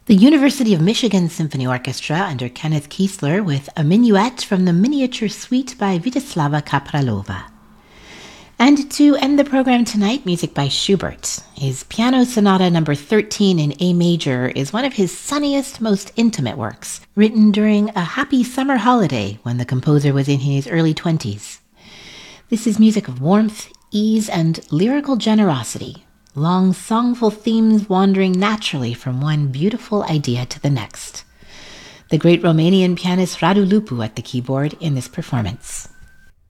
The University of Michigan Symphony Orchestra under Kenneth Kiesler with a minuet from the Miniature Suite by Vítězslava Kapralova. And to end the program tonight, music by Schubert. His Piano Sonata No. 13 in A major is one of his sunniest, most intimate works, written during a happy summer holiday when the composer was in his early 20s. This is music of warmth, ease, and lyrical generosity, long songful themes wandering naturally from one beautiful idea to the next. The great Romanian pianist Radu Lupu at the keyboard in this performance.